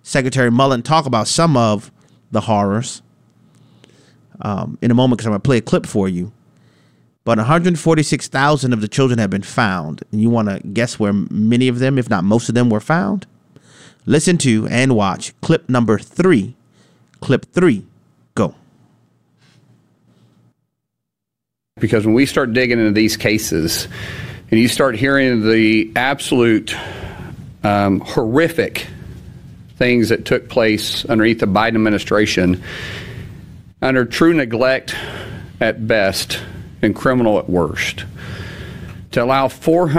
Secretary Mullen talk about some of the horrors in a moment, because I'm going to play a clip for you. But 146,000 of the children have been found. And you want to guess where many of them, if not most of them, were found? Listen to and watch clip number 3. Clip 3. Go. Because when we start digging into these cases and you start hearing the absolute horrific things that took place underneath the Biden administration, under true neglect at best and criminal at worst, to allow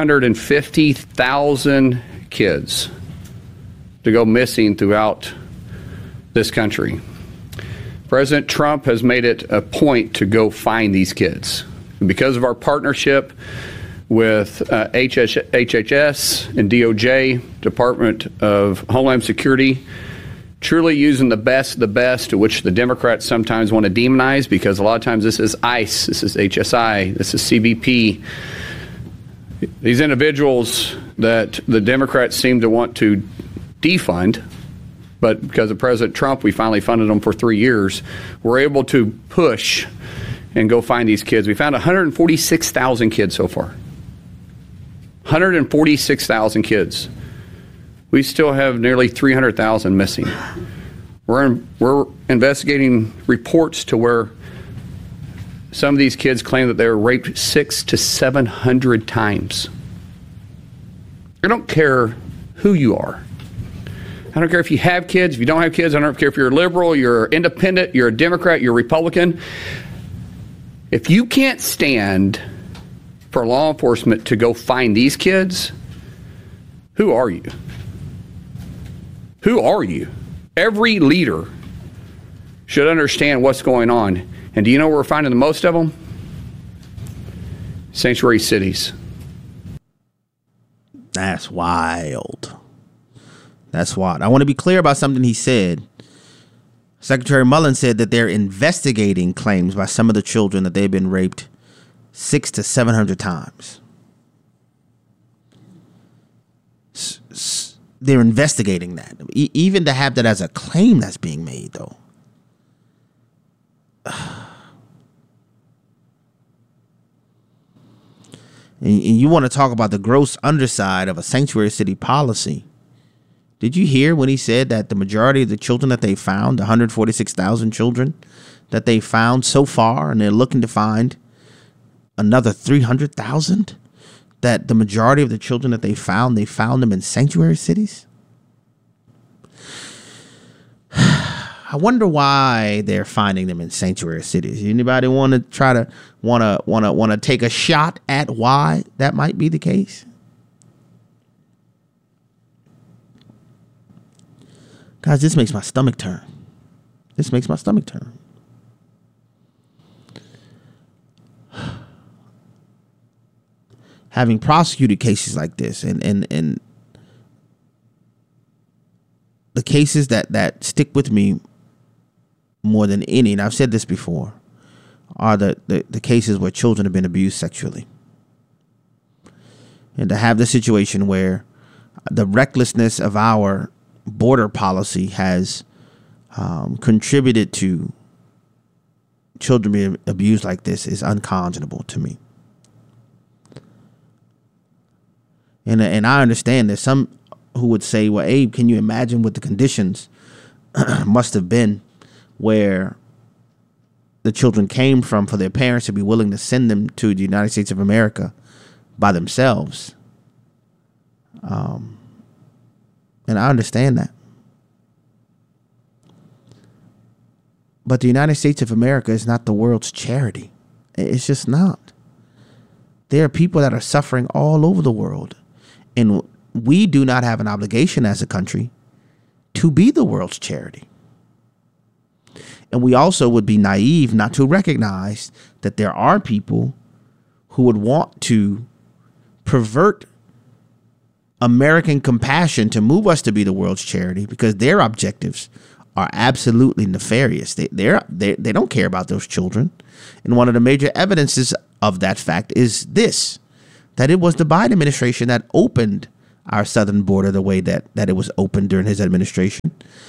450,000 kids to go missing throughout this country. President Trump has made it a point to go find these kids. And because of our partnership with HHS and DOJ, Department of Homeland Security, truly using the best of the best, to which the Democrats sometimes want to demonize, because a lot of times this is ICE, this is HSI, this is CBP. These individuals that the Democrats seem to want to defund, but because of President Trump, we finally funded them for 3 years. We're able to push and go find these kids. We found 146,000 kids so far. 146,000 kids. We still have nearly 300,000 missing. We're investigating reports to where some of these kids claim that they were raped 600 to 700 times. I don't care who you are. I don't care if you have kids, if you don't have kids. I don't care if you're a liberal, you're independent, you're a Democrat, you're a Republican. If you can't stand for law enforcement to go find these kids, who are you? Who are you? Every leader should understand what's going on. And do you know where we're finding the most of them? Sanctuary cities. That's wild. That's wild. I want to be clear about something he said. Secretary Mullen said that they're investigating claims by some of the children that they've been raped 600 to 700 times. They're investigating that. Even to have that as a claim that's being made, though. And you want to talk about the gross underside of a sanctuary city policy. Did you hear when he said that the majority of the children that they found, 146,000 children that they found so far, and they're looking to find another 300,000, that the majority of the children that they found them in sanctuary cities? I wonder why they're finding them in sanctuary cities. Anybody want to try to want to take a shot at why that might be the case? Guys, this makes my stomach turn. This makes my stomach turn. Having prosecuted cases like this, and the cases that stick with me more than any, and I've said this before, are the cases where children have been abused sexually. And to have the situation where the recklessness of our border policy has contributed to children being abused like this is unconscionable to me. And I understand there's some who would say, well, Abe, can you imagine what the conditions must have been where the children came from for their parents to be willing to send them to the United States of America by themselves? And I understand that. But the United States of America is not the world's charity. It's just not. There are people that are suffering all over the world. And we do not have an obligation as a country to be the world's charity. And we also would be naive not to recognize that there are people who would want to pervert American compassion to move us to be the world's charity, because their objectives are absolutely nefarious. They don't care about those children. And one of the major evidences of that fact is this, that it was the Biden administration that opened our southern border the way that it was opened during his administration.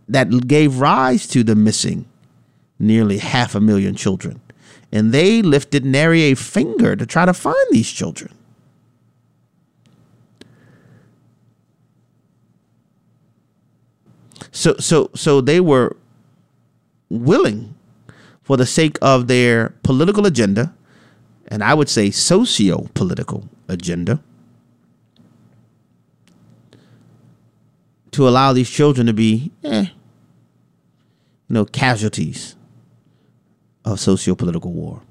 that gave rise to the missing nearly 500,000 children. And they lifted nary a finger to try to find these children. So they were willing, for the sake of their political agenda, and I would say socio-political agenda, to allow these children to be, casualties of socio-political war.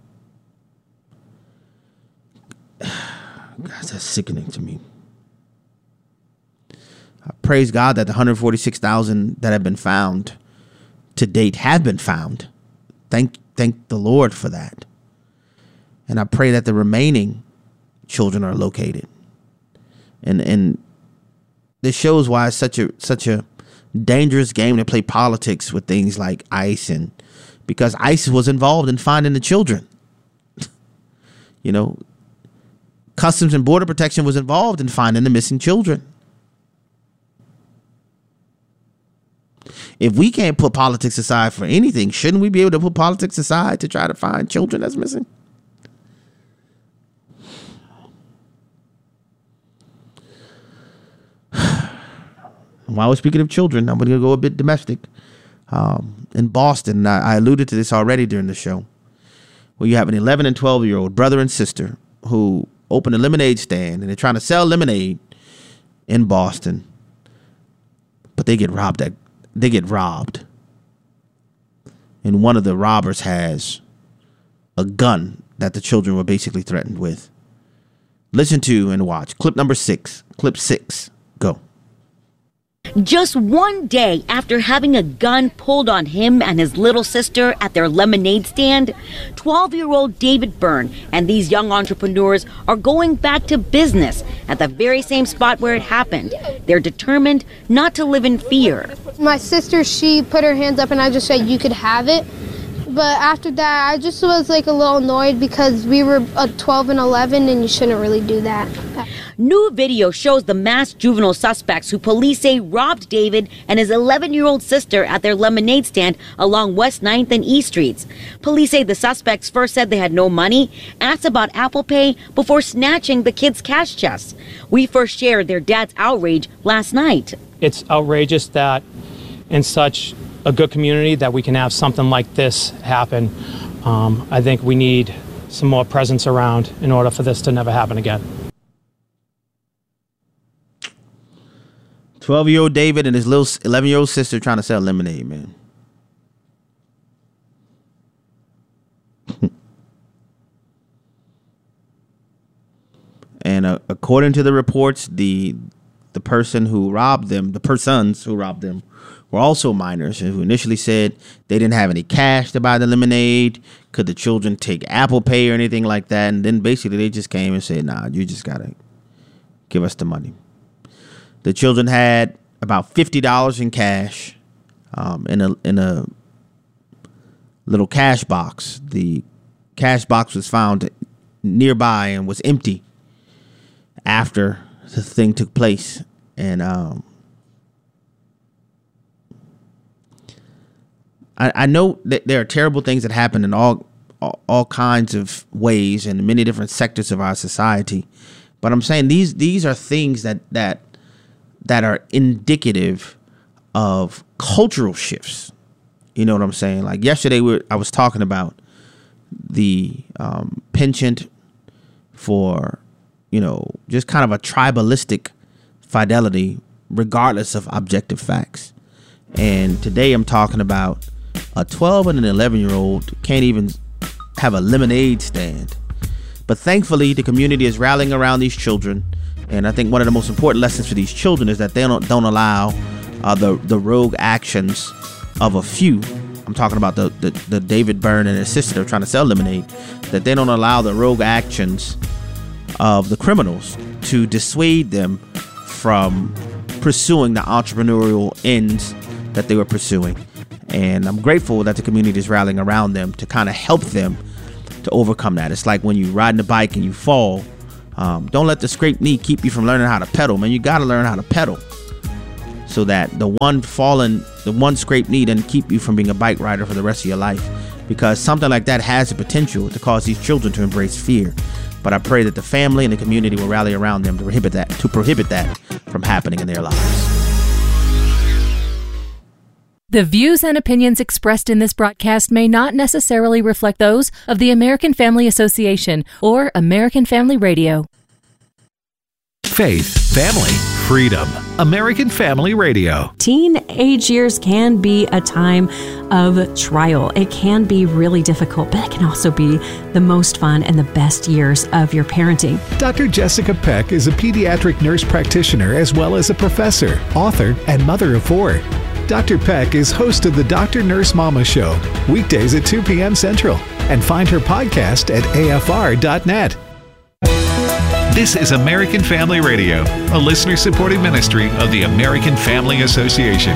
Guys, that's sickening to me. I praise God that the 146,000 that have been found to date have been found. Thank the Lord for that. And I pray that the remaining children are located. And this shows why it's such a dangerous game to play politics with things like ICE, and because ICE was involved in finding the children. Customs and Border Protection was involved in finding the missing children. If we can't put politics aside for anything, shouldn't we be able to put politics aside to try to find children that's missing? While we're speaking of children, I'm going to go a bit domestic. In Boston, I alluded to this already during the show, where you have an 11 and 12-year-old brother and sister who open a lemonade stand, and they're trying to sell lemonade in Boston, but they get robbed. And one of the robbers has a gun that the children were basically threatened with. Listen to and watch clip number 6. Clip 6. Go. Just one day after having a gun pulled on him and his little sister at their lemonade stand, 12-year-old David Byrne and these young entrepreneurs are going back to business at the very same spot where it happened. They're determined not to live in fear. My sister, she put her hands up and I just said, "You could have it." But after that, I just was like a little annoyed because we were 12 and 11 and you shouldn't really do that. New video shows the masked juvenile suspects who police say robbed David and his 11-year-old sister at their lemonade stand along West 9th and East Streets. Police say the suspects first said they had no money, asked about Apple Pay before snatching the kids' cash chests. We first shared their dad's outrage last night. It's outrageous that in such a good community that we can have something like this happen. I think we need some more presence around in order for this to never happen again. 12-year-old David and his little 11-year-old sister trying to sell lemonade, man. And according to the reports, the person who robbed them, the persons who robbed them, were also minors who initially said they didn't have any cash to buy the lemonade. Could the children take Apple Pay or anything like that? And then basically they just came and said, "Nah, you just gotta give us the money." The children had about $50 in cash in a little cash box. The cash box was found nearby and was empty after the thing took place. And I know that there are terrible things that happen in all kinds of ways in many different sectors of our society, but I'm saying these are things that are indicative of cultural shifts. You know what I'm saying? Like yesterday, I was talking about the penchant for, just kind of a tribalistic fidelity, regardless of objective facts. And today I'm talking about a 12 and an 11-year-old can't even have a lemonade stand. But thankfully, the community is rallying around these children. And I think one of the most important lessons for these children is that they don't allow the rogue actions of a few. I'm talking about the David Byrne and his sister trying to sell lemonade. That they don't allow the rogue actions of the criminals to dissuade them from pursuing the entrepreneurial ends that they were pursuing. And I'm grateful that the community is rallying around them to kind of help them to overcome that. It's like when you riding a bike and you fall. Don't let the scraped knee keep you from learning how to pedal, man. You got to learn how to pedal so that the The one scraped knee doesn't keep you from being a bike rider for the rest of your life, because something like that has the potential to cause these children to embrace fear. But I pray that the family and the community will rally around them to prohibit that from happening in their lives. The views and opinions expressed in this broadcast may not necessarily reflect those of the American Family Association or American Family Radio. Faith, family, freedom. American Family Radio. Teenage years can be a time of trial. It can be really difficult, but it can also be the most fun and the best years of your parenting. Dr. Jessica Peck is a pediatric nurse practitioner as well as a professor, author, and mother of 4. Dr. Peck is host of the Dr. Nurse Mama Show, weekdays at 2 p.m. Central, and find her podcast at afr.net. This is American Family Radio, a listener-supported ministry of the American Family Association.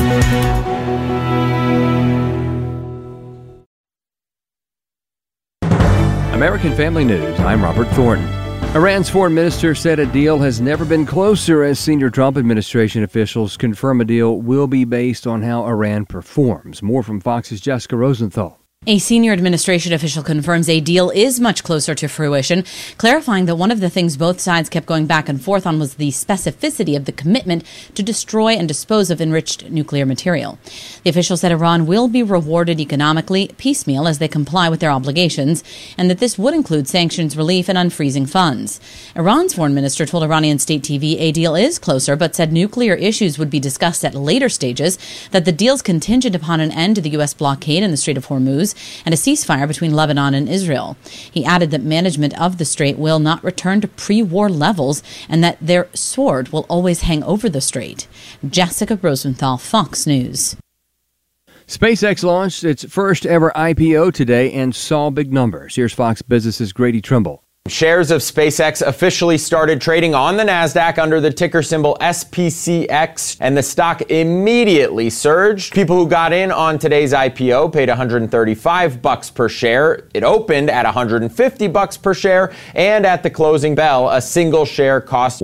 American Family News, I'm Robert Thornton. Iran's foreign minister said a deal has never been closer as senior Trump administration officials confirm a deal will be based on how Iran performs. More from Fox's Jessica Rosenthal. A senior administration official confirms a deal is much closer to fruition, clarifying that one of the things both sides kept going back and forth on was the specificity of the commitment to destroy and dispose of enriched nuclear material. The official said Iran will be rewarded economically piecemeal as they comply with their obligations, and that this would include sanctions relief and unfreezing funds. Iran's foreign minister told Iranian state TV a deal is closer, but said nuclear issues would be discussed at later stages, that the deal's contingent upon an end to the U.S. blockade in the Strait of Hormuz and a ceasefire between Lebanon and Israel. He added that management of the strait will not return to pre-war levels and that their sword will always hang over the strait. Jessica Rosenthal, Fox News. SpaceX launched its first ever IPO today and saw big numbers. Here's Fox Business's Grady Trimble. Shares of SpaceX officially started trading on the NASDAQ under the ticker symbol SPCX, and the stock immediately surged. People who got in on today's IPO paid $135 per share. It opened at $150 per share, and at the closing bell, a single share cost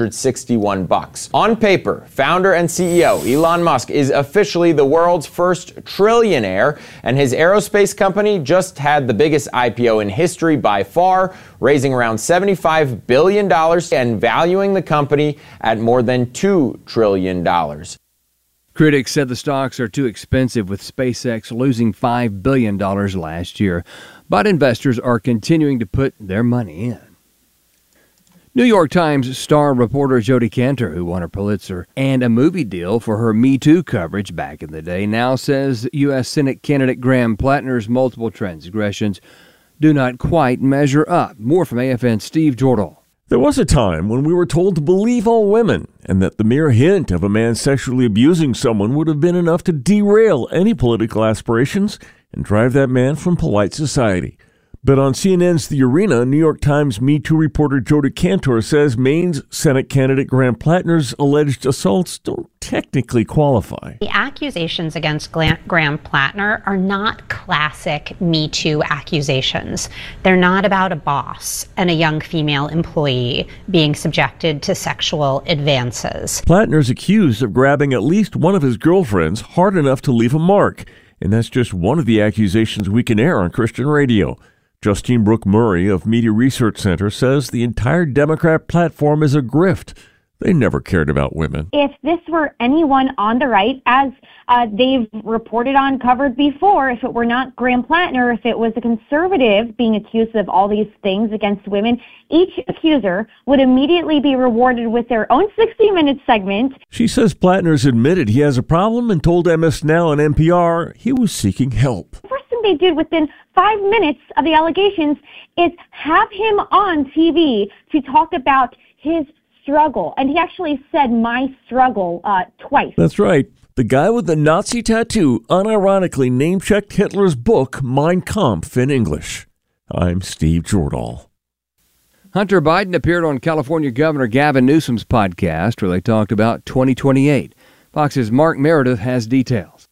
$161. On paper, founder and CEO Elon Musk is officially the world's first trillionaire, and his aerospace company just had the biggest IPO in history by far, raising around $75 billion and valuing the company at more than $2 trillion. Critics said the stocks are too expensive, with SpaceX losing $5 billion last year, but investors are continuing to put their money in. New York Times star reporter Jodi Kantor, who won a Pulitzer and a movie deal for her Me Too coverage back in the day, now says U.S. Senate candidate Graham Plattner's multiple transgressions do not quite measure up. More from AFN's Steve Jordahl. There was a time when we were told to believe all women, and that the mere hint of a man sexually abusing someone would have been enough to derail any political aspirations and drive that man from polite society. But on CNN's The Arena, New York Times Me Too reporter Jodi Kantor says Maine's Senate candidate Graham Plattner's alleged assaults don't technically qualify. The accusations against Graham Plattner are not classic Me Too accusations. They're not about a boss and a young female employee being subjected to sexual advances. Plattner's accused of grabbing at least one of his girlfriends hard enough to leave a mark, and that's just one of the accusations we can air on Christian radio. Justine Brooke Murray of Media Research Center says the entire Democrat platform is a grift. They never cared about women. If this were anyone on the right, as they've reported on, covered before, if it were not Graham Plattner, if it was a conservative being accused of all these things against women, each accuser would immediately be rewarded with their own 60-minute segment. She says Plattner's admitted he has a problem and told MS Now and NPR he was seeking help. The first thing they did within 5 minutes of the allegations is have him on TV to talk about his struggle. And he actually said my struggle twice. That's right. The guy with the Nazi tattoo unironically name-checked Hitler's book, Mein Kampf, in English. I'm Steve Jordahl. Hunter Biden appeared on California Governor Gavin Newsom's podcast where they talked about 2028. Fox's Mark Meredith has details.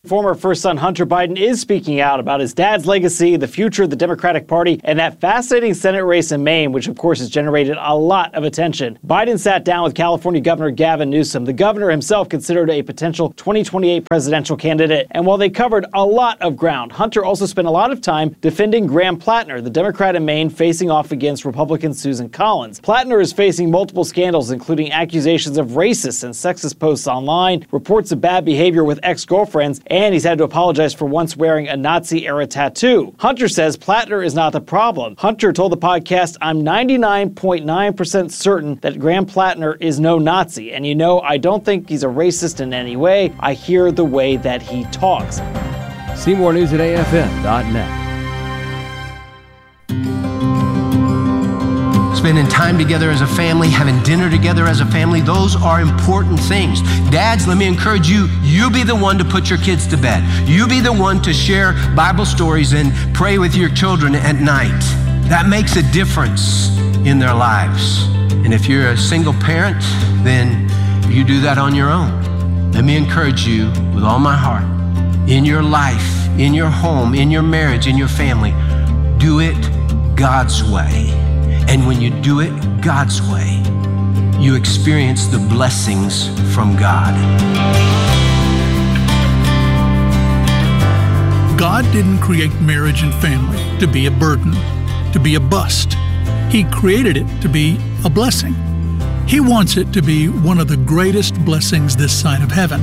Former first son Hunter Biden is speaking out about his dad's legacy, the future of the Democratic Party, and that fascinating Senate race in Maine, which of course has generated a lot of attention. Biden sat down with California Governor Gavin Newsom, the governor himself considered a potential 2028 presidential candidate. And while they covered a lot of ground, Hunter also spent a lot of time defending Graham Plattner, the Democrat in Maine facing off against Republican Susan Collins. Plattner is facing multiple scandals, including accusations of racist and sexist posts online, reports of bad behavior with ex-girlfriends, and he's had to apologize for once wearing a Nazi-era tattoo. Hunter says Plattner is not the problem. Hunter told the podcast, "I'm 99.9% certain that Graham Plattner is no Nazi, and I don't think he's a racist in any way. I hear the way that he talks." See more news at AFM.net. Spending time together as a family, having dinner together as a family, those are important things. Dads, let me encourage you, you be the one to put your kids to bed. You be the one to share Bible stories and pray with your children at night. That makes a difference in their lives. And if you're a single parent, then you do that on your own. Let me encourage you with all my heart, in your life, in your home, in your marriage, in your family, do it God's way. And when you do it God's way, you experience the blessings from God. God didn't create marriage and family to be a burden, to be a bust. He created it to be a blessing. He wants it to be one of the greatest blessings this side of heaven.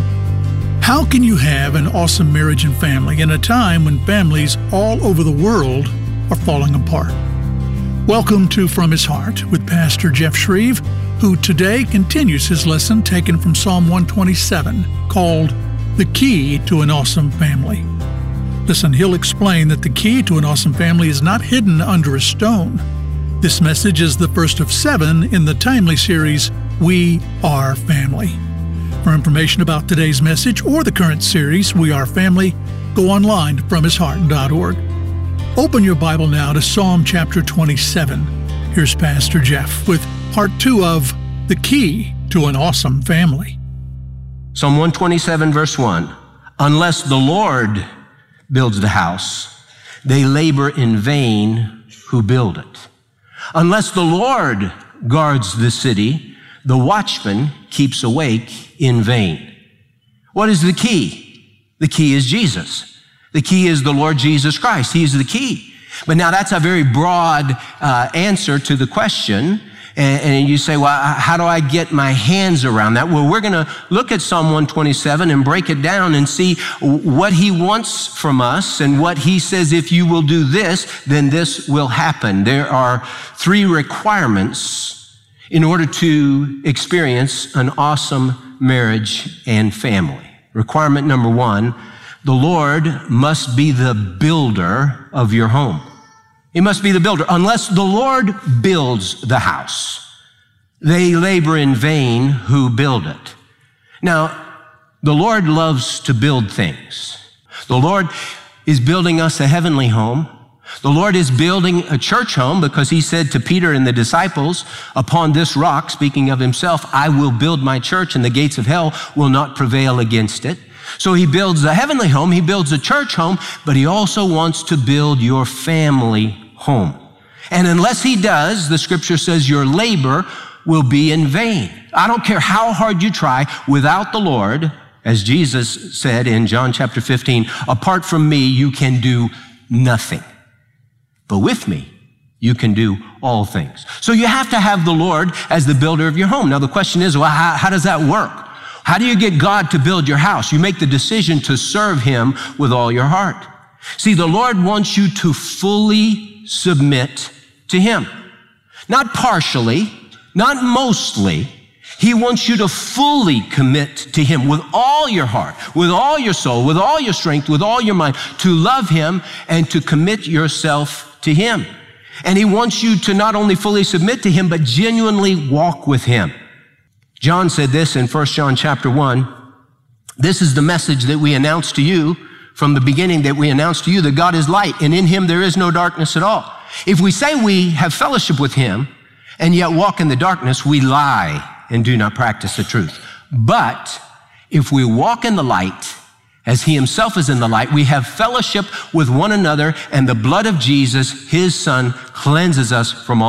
How can you have an awesome marriage and family in a time when families all over the world are falling apart? Welcome to From His Heart with Pastor Jeff Shreve, who today continues his lesson taken from Psalm 127, called The Key to an Awesome Family. Listen, he'll explain that the key to an awesome family is not hidden under a stone. This message is the first of 7 in the timely series, We Are Family. For information about today's message or the current series, We Are Family, go online to FromHisHeart.org. Open your Bible now to Psalm chapter 27. Here's Pastor Jeff with part 2 of The Key to an Awesome Family. Psalm 127, verse 1. Unless the Lord builds the house, they labor in vain who build it. Unless the Lord guards the city, the watchman keeps awake in vain. What is the key? The key is Jesus. The key is the Lord Jesus Christ. He is the key. But now that's a very broad answer to the question. And you say, well, how do I get my hands around that? Well, we're going to look at Psalm 127 and break it down and see what he wants from us and what he says, if you will do this, then this will happen. There are 3 requirements in order to experience an awesome marriage and family. Requirement number 1, the Lord must be the builder of your home. He must be the builder. Unless the Lord builds the house, they labor in vain who build it. Now, the Lord loves to build things. The Lord is building us a heavenly home. The Lord is building a church home because he said to Peter and the disciples, upon this rock, speaking of himself, I will build my church and the gates of hell will not prevail against it. So he builds a heavenly home, he builds a church home, but he also wants to build your family home. And unless he does, the scripture says your labor will be in vain. I don't care how hard you try, without the Lord, as Jesus said in John chapter 15, apart from me, you can do nothing. But with me, you can do all things. So you have to have the Lord as the builder of your home. Now the question is, well, how does that work? How do you get God to build your house? You make the decision to serve him with all your heart. See, the Lord wants you to fully submit to him. Not partially, not mostly. He wants you to fully commit to him with all your heart, with all your soul, with all your strength, with all your mind, to love him and to commit yourself to him. And he wants you to not only fully submit to him, but genuinely walk with him. John said this in 1 John chapter 1, this is the message that we announced to you from the beginning, that we announced to you that God is light and in him there is no darkness at all. If we say we have fellowship with him and yet walk in the darkness, we lie and do not practice the truth. But if we walk in the light as he himself is in the light, we have fellowship with one another, and the blood of Jesus, his son, cleanses us from all